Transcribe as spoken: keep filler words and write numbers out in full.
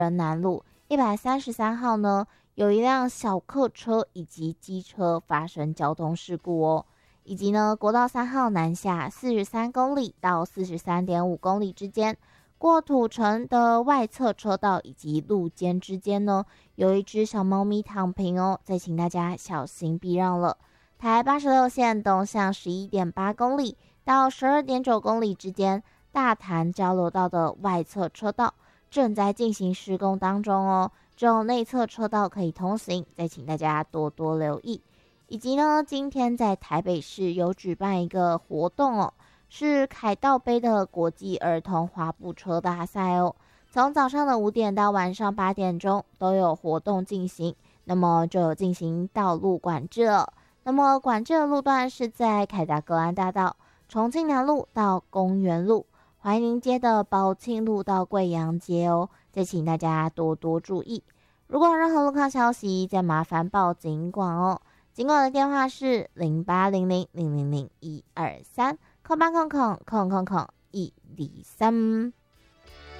仁南路一百三十三号呢，有一辆小客车以及机车发生交通事故哦。以及呢，国道三号南下四十三公里到四十三点五公里之间，过土城的外侧车道以及路肩之间呢，有一只小猫咪躺平哦，再请大家小心避让了。台八十六线东向十一点八公里到十二点九公里之间，大潭交流道的外侧车道正在进行施工当中哦，只有内侧车道可以通行，再请大家多多留意。以及呢，今天在台北市有举办一个活动哦，是凯道杯的国际儿童滑步车大赛哦，从早上的五点到晚上八点钟都有活动进行，那么就有进行道路管制了。那么管制的路段是在凯达格兰大道、重庆南路到公园路、怀宁街的宝庆路到贵阳街哦，再请大家多多注意。如果有任何路况消息，再麻烦报警管哦。警管的电话是零八零零零零零一二三空八空空空空空一零三。